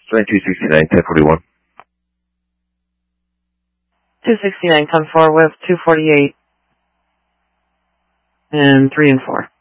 2269, 1041. 269, come 4 with 248. And 3 and 4.